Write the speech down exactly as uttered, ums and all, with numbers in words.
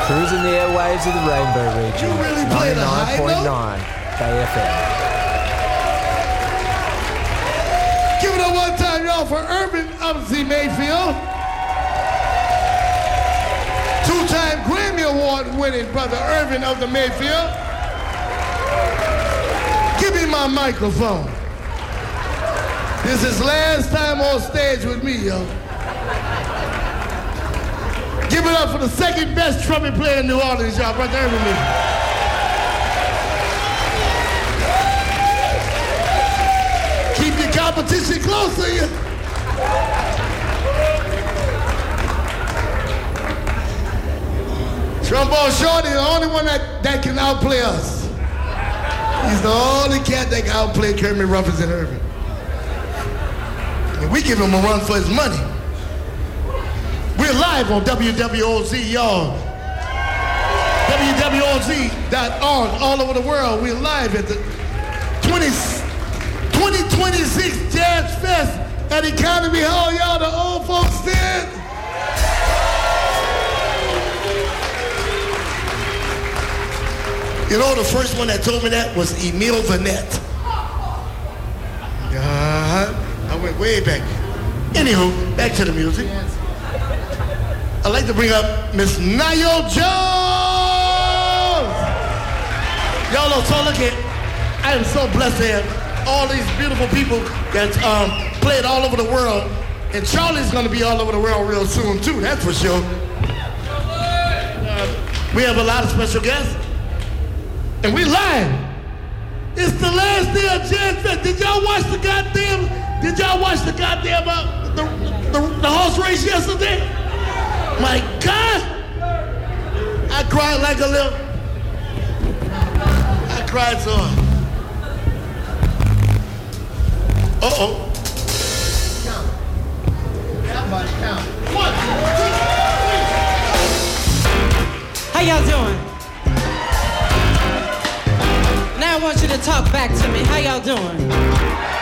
Cruising the airwaves of the Rainbow Region. You really play the high note? ninety-nine point nine K F M. Give it up one time, y'all, for Urban Upsy Mayfield. Two-time Grammy Award winning brother Irvin of the Mayfield. Give me my microphone. This is last time on stage with me, yo. Give it up for the second best trumpet player in New Orleans, y'all. Brother Irvin Mayfield. Keep your competition close to you. Trombone Shorty, the only one that, that can outplay us. He's the only cat that can outplay Kermit Ruffins and Irvin. And we give him a run for his money. We're live on W W O Z, y'all. W W O Z dot org, all over the world. We're live at the twenty twenty-six Jazz Fest at Economy Hall, y'all. The old folks did. You know, the first one that told me that was Emile Vanette. God, I went way back. Anywho, back to the music. I'd like to bring up Miss Nayo Jones. Y'all know, so look at, I am so blessed to have all these beautiful people that um, played all over the world. And Charlie's gonna be all over the world real soon too, that's for sure. Uh, we have a lot of special guests. And we live. It's the last day of Jazz Fest. Did y'all watch the goddamn, did y'all watch the goddamn, uh, the, the, the horse race yesterday? My God. I cried like a little, I cried so hard. Uh-oh. Count. Everybody count. One, two, three. How y'all doing? Now I want you to talk back to me. How y'all doing?